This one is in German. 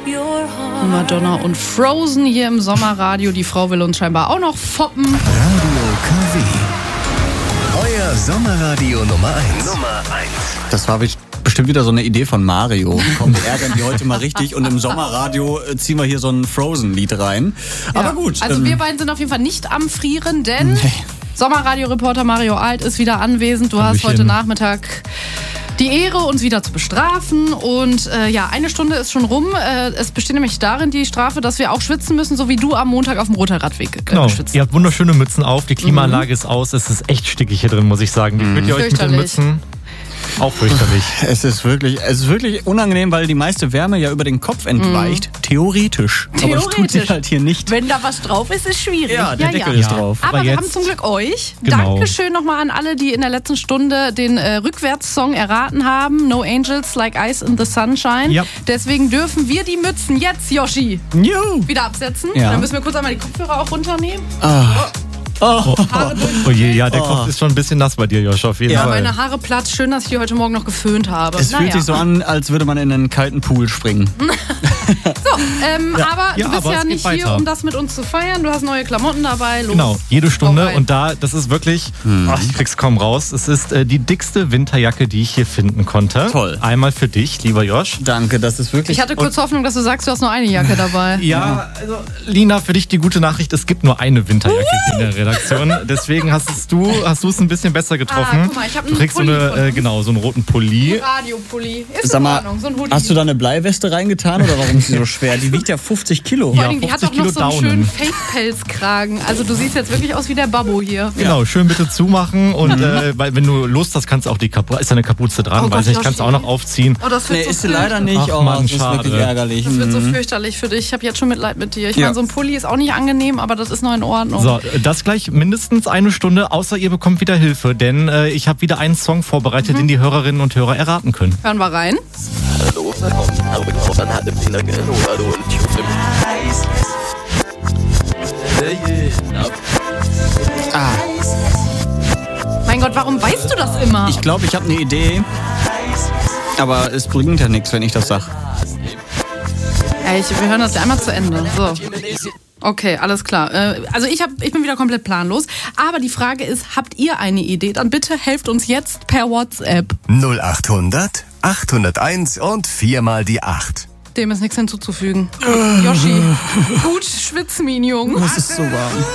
Madonna und Frozen hier im Sommerradio. Die Frau will uns scheinbar auch noch foppen. Radio KW. Euer Sommerradio Nummer 1. Das war bestimmt wieder so eine Idee von Mario. Komm, wir ärgern die heute mal richtig und im Sommerradio ziehen wir hier so ein Frozen-Lied rein. Ja. Aber gut. Also wir beiden sind auf jeden Fall nicht am Frieren, denn Sommerradio-Reporter Mario Alt ist wieder anwesend. Du hast heute Nachmittag die Ehre, uns wieder zu bestrafen. Und eine Stunde ist schon rum. Es besteht nämlich darin, die Strafe, dass wir auch schwitzen müssen, so wie du am Montag auf dem Roter-Radweg geschwitzt. Ihr habt wunderschöne Mützen auf, die Klimaanlage ist aus. Es ist echt stickig hier drin, muss ich sagen. Wie fühlt ihr euch mit den Mützen? Auch fürchterlich. Es ist wirklich unangenehm, weil die meiste Wärme ja über den Kopf entweicht. Theoretisch. Aber es tut sich halt hier nicht. Wenn da was drauf ist, ist schwierig. Ja, der Deckel ist drauf. Aber wir haben zum Glück euch. Genau. Dankeschön nochmal an alle, die in der letzten Stunde den Rückwärtssong erraten haben. No Angels Like Ice in the Sunshine. Ja. Deswegen dürfen wir die Mützen jetzt, Yoshi, wieder absetzen. Ja. Dann müssen wir kurz einmal die Kopfhörer auch runternehmen. Haare durch. Oh je, ja, der Kopf ist schon ein bisschen nass bei dir, Josh, auf jeden Fall. Meine Haare platt. Schön, dass ich die heute Morgen noch geföhnt habe. Es fühlt sich so an, als würde man in einen kalten Pool springen. Aber du bist aber ja es geht nicht hier, weiter. um das mit uns zu feiern. Du hast neue Klamotten dabei. Los. Genau, jede Stunde. rein. Und das ist wirklich, ich krieg's kaum raus. Es ist die dickste Winterjacke, die ich hier finden konnte. Toll. Einmal für dich, lieber Josh. Danke, das ist wirklich... Ich hatte kurz Hoffnung, dass du sagst, du hast nur eine Jacke dabei. Ja, also Lina, für dich die gute Nachricht, es gibt nur eine Winterjacke hier in der Redaktion. Deswegen hast du es ein bisschen besser getroffen. Guck mal, ich hab Du einen kriegst Pulli von uns. so einen roten Pulli. Radiopulli. Ist Sag in mal, Ordnung. So ein Hoodie. hast du da eine Bleiweste reingetan oder warum ist sie so schwer? Die wiegt ja 50 Kilo. Vor allem, die hat 50 auch noch so einen Kilo schönen Daunen. Fake-Pelzkragen. Also du siehst jetzt wirklich aus wie der Babbo hier. Genau, schön bitte zumachen und weil wenn du Lust hast, kannst du auch ist da eine Kapuze dran, Oh weiß Gott, nicht, kannst du auch noch aufziehen. Oh, das wird Nee, so ist sie leider nicht. Ach, Oh, Mann, das ist schade. wirklich ärgerlich. Das wird so fürchterlich für dich. Ich habe jetzt schon Mitleid mit dir. Ich Ja. meine, so ein Pulli ist auch nicht angenehm, aber das ist noch in Ordnung. So, das gleich mindestens eine Stunde, außer ihr bekommt wieder Hilfe, denn ich habe wieder einen Song vorbereitet, den die Hörerinnen und Hörer erraten können. Hören wir rein. Mein Gott, warum weißt du das immer? Ich glaube, ich habe eine Idee, aber es bringt ja nichts, wenn ich das sage. Wir hören das ja einmal zu Ende. So. Okay, alles klar. Also ich bin wieder komplett planlos. Aber die Frage ist, habt ihr eine Idee? Dann bitte helft uns jetzt per WhatsApp. 0800 801 und 4 mal die 8. Dem ist nichts hinzuzufügen. Yoshi, gut schwitzen, Junge. Es ist so warm.